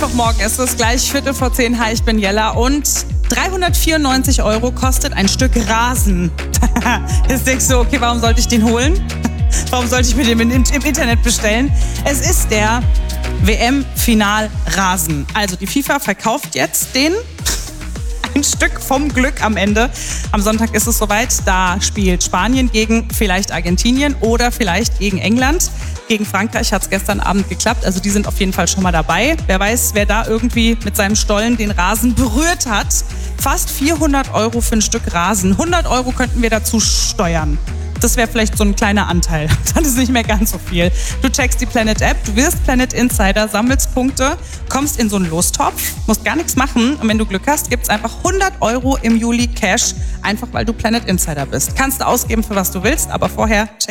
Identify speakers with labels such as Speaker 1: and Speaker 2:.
Speaker 1: Mittwochmorgen ist es gleich 9:45. Hi, ich bin Jella und 394 € kostet ein Stück Rasen. Jetzt denkst du, okay, warum sollte ich den holen? Warum sollte ich mir den im Internet bestellen? Es ist der WM-Final-Rasen. Also die FIFA verkauft jetzt den. Ein Stück vom Glück am Ende. Am Sonntag ist es soweit. Da spielt Spanien gegen vielleicht Argentinien oder vielleicht gegen England. Gegen Frankreich hat es gestern Abend geklappt. Also die sind auf jeden Fall schon mal dabei. Wer weiß, wer da irgendwie mit seinem Stollen den Rasen berührt hat. Fast 400 € für ein Stück Rasen. 100 € könnten wir dazu steuern. Das wäre vielleicht so ein kleiner Anteil. Dann ist nicht mehr ganz so viel. Du checkst die Planet App, du wirst Planet Insider, sammelst Punkte, kommst in so einen Lostopf, musst gar nichts machen und wenn du Glück hast, gibt's einfach 100 € im Juli Cash, einfach weil du Planet Insider bist. Kannst du ausgeben, für was du willst, aber vorher check